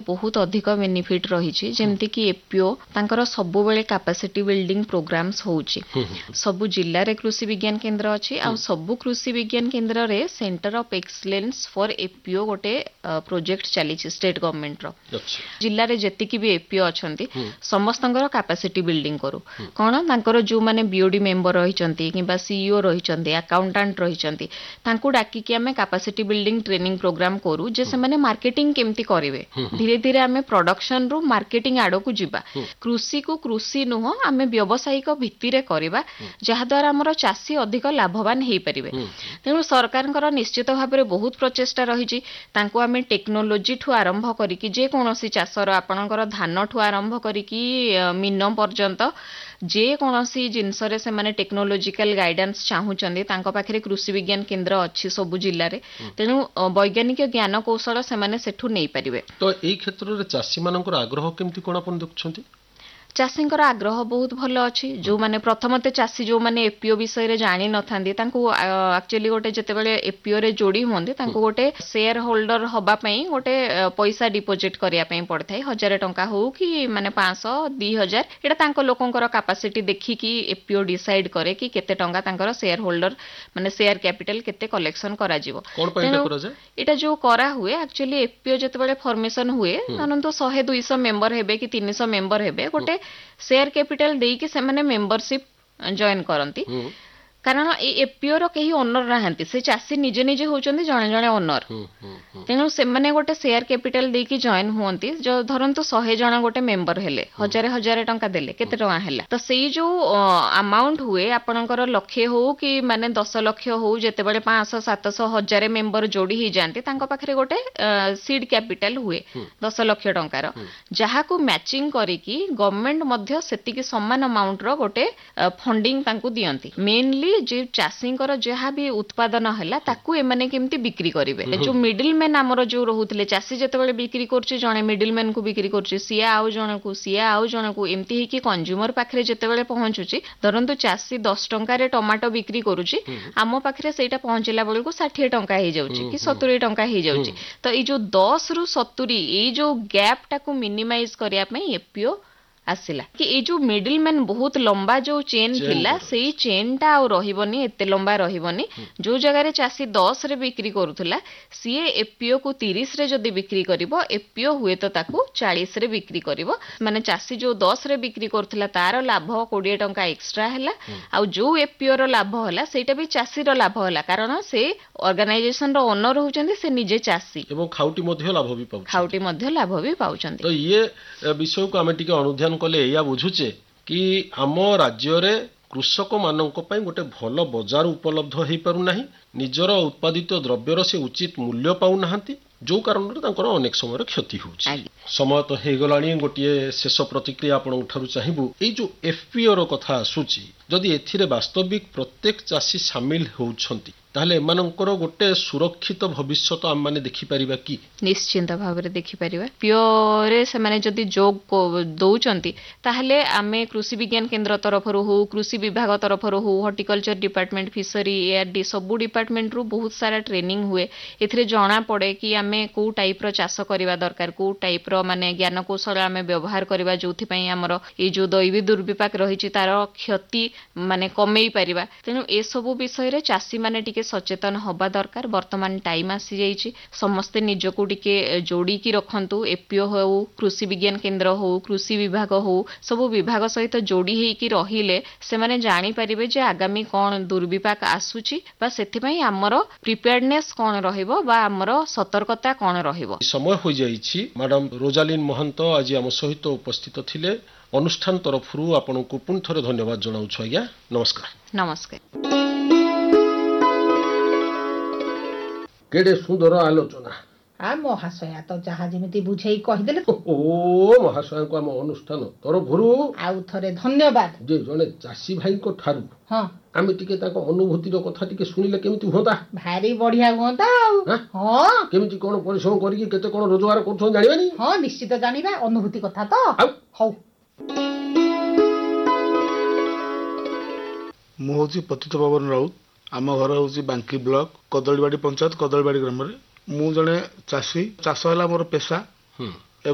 बहुत अधिक बेनिफिट रही जेमती कि एपीओ तांकर सबु बेले कैपेसिटी बिल्डिंग प्रोग्राम्स होउची सबु जिल्ला रे कृषि विज्ञान केंद्र अछि आ सबु कृषि विज्ञान केंद्र रे centre of excellence for APO गोटे प्रोजेक्ट चली स्टेट गवर्नमेंट रो जिल्ला रे जेति कि भी एपीओ अछंती समस्तंकर कैपेसिटी बिल्डिंग करू कोन तांकर जो माने बीओडी मेंबर रहिचंती किबा सीईओ रहिचंती अकाउंटेंट रहिचंती तांकू डाकी कि हमें कैपेसिटी बिल्डिंग ट्रेनिंग प्रोग्राम करू जे से माने मार्केटिंग केमती करिवे धीरे धीरे हमें प्रोडक्शन रो मार्केटिंग आडो को जिबा कृषि को कृषि नुह हमें व्यावसायिक भित्ति रे करबा जहा द्वारा हमर चासी अधिक लाभवान हेई परिवे तेनु सरकारनकर निश्चित भाबरे बहुत प्रचेष्टा रहिछि तांको हमें टेक्नोलॉजी ठु आरंभ करी कि जे कोनोसी चासर आपनकर धान ठु आरंभ करी कि मीन पर्यंत जे कोनोसी जिंस रे से माने टेक्नोलॉजिकल गाइडेंस चाहूचंदी तांको पाखरे कृषि विज्ञान केंद्र अछि सबु जिल्ला रे तेनु वैज्ञानिक ज्ञान कौशल से माने सेठु नै परिवे तो एई क्षेत्र रे चासी मानकर आग्रह केमती कोन अपन देखछंती चाषींकर आग्रह बहुत भल अच्छी जो माने प्रथमते चाषी जो माने एपीओ विषय रे जानि नथांदी तांको एक्चुअली गोटे जेतेबेले एपीओ रे जोड़ी होंदे तांको गोटे शेयर होल्डर हबा पई गोटे पैसा डिपोजिट करिया पई पड़थाय 1000 टंका हो कि माने 500 2000 एटा तांको लोकंकर कैपेसिटी देखि कि एपीओ डिसाइड करे कि केते टंका तांकर शेयर होल्डर माने शेयर कैपिटल केते कलेक्शन करा जिवो कोन पई करा जाय एटा जो करा हुए एक्चुअली एपीओ जेतेबेले फॉर्मेशन हुए अनंत 100 200 मेंबर हेबे कि 300 मेंबर हेबे गोटे शेयर कैपिटल देई कि से माने मेंबरशिप जॉइन करंती कारण ए एपीओ रो केही ओनर रहंती से चासी निजे निजे होचंदी जणे जणे ओनर तेनु से माने गोटे शेयर कैपिटल देई कि जॉइन होंती जो धरंतु 100 जण गोटे मेंबर हेले 1000 टंका देले केते टंका हैला तो सेई जो अमाउंट हुए आपनकर लक्ष्य हो कि माने 10 लाख हो जेते बेले 500 700 1000 मेंबर जोड़ी ही जानती तांको पाखरे गोटे सीड कैपिटल हुए 10 लाख टंका रो जहा को मैचिंग करी कि गवर्नमेंट मध्य सेति कि समान अमाउंट रो गोटे फंडिंग तांको दियंती मेनली जे चाषींकर जहा भी उत्पादन हैला ताकू एमाने केमती बिक्री करिवे जो मिडिल मैन हमर जो रहुतले चाषी जेतेबेले बिक्री करछि जणे मिडिल मैन को बिक्री करछि सिया आउ जण को एमती ही कि कंज्यूमर पाखरे जेतेबेले पहुंचुछि धरंतु चाषी 10 टंका रे टमाटो बिक्री करूछि आमो पाखरे सेटा पहुंचला बेल को 60 टंका हे जाउछि कि 70 टंका हे जाउछि तो ई जो 10 रु 70 ई जो गैप टाकू मिनिमाइज करिया पई एपीओ आसिला कि ए जो मिडिल मैन बहुत लंबा जो चेन थिला सेई चेन टा आ रहिबनी एते लंबा रहिबनी जो जगह रे चासी 10 रे बिक्री करूथला सीए एपीओ को 30 रे जदी बिक्री करिवो एपीओ हुए तो ताकू 40 रे बिक्री करिवो माने चासी जो 10 रे बिक्री करथला तार लाभ 20 टंका एक्स्ट्रा हैला आ जो एपीओ रो लाभ होला सेटा भी चासी रो लाभ होला कारण से ऑर्गेनाइजेशन रो ओनर होचंदी से निजे चासी एवं खाउटी मध्ये लाभ भी पाउ खाउटी मध्ये लाभ भी पाउचंदी तो ये विषय को हमें टिके अनुध्यान कले या बुझुचे कि आम राज्य रे कृषक मानक पई गोटे भल बजार उपलब्ध हो पारु नाही निजर उत्पादित द्रव्यर से उचित मूल्य पाउ नाहंती जो कारण तांकर अनेक समय क्षति होउची समय तो हे गलाणी गोटे शेष प्रतिक्रिया आपण ठारू चाहिबु ए जो एफपीओ रो कथा आसुची जदि एथिरे वास्तविक प्रत्येक चासी शामिल होउछंती ताहले एमानकर गोटे सुरक्षित भविष्य आम माने देखि परिबा कि निश्चिंत भाव रे देखि परिबा पियोरे से माने जदि जोग को दउचंती ताहले आमे कृषि विज्ञान केंद्र तरफ रो हो कृषि विभाग तरफ रो हो हॉर्टिकल्चर डिपार्टमेंट फिशरी एआरडी सबु डिपार्टमेंट रो बहुत सारा ट्रेनिंग हुए एथिरे जणा पड़े कि आमे को टाइप रो चाष करबा दरकार को टाइप रो माने ज्ञान कौशल आमे व्यवहार करबा जोथि पई हमर ए जो दैवी दुर्विपाक रहिछि तार क्षति माने कमेई परिबा तेनु ए सबु विषय रे चासी माने टिके सचेतन हवा दरकार वर्तमान टाइम आसी जाइछि समस्ते निजको टिके जोड़ी की रखंतु एपीओ हो कृषि विज्ञान केंद्र हो कृषि विभाग हो सब विभाग सहित जोड़ी हे की रहिले से माने जानि परिबे जे आगामी कोन दुर्विपाक आसुछि बा सेथि पई हमर प्रिपेयर्डनेस कोन रहिबो बा हमर सतर्कता कोन रहिबो समय हो जाइछि मैडम रोजालिन महंत आज हम सहित उपस्थित थिले अनुष्ठान तरफरु आपनको पुन थरे धन्यवाद जणाउछु आज्ञा नमस्कार नमस्कार केडे सुंदर आलोचना आ महाशया तो जहा जेमिति बुझेई कहि देले ओ महाशया को हम अनुष्ठान तरफरु आउ थरे धन्यवाद जे जने चासी भाई को ठारू हां आमे टिके ताको अनुभूति रो कथा टिके सुनिले केमिति होता भारी बढ़िया होता हां केमिति कोन परिश्रम करी कि केते कोन रोजगार करथो जानिबानी हां निश्चित जानिबा अनुभूति कथा तो हौ मु होची पतित पवन राउत आम घर हूँ बांकी ब्लॉक कदलीबाड़ी पंचायत कदलीबाड़ी ग्राम मु जड़े चाषी चाष है मोर पेशा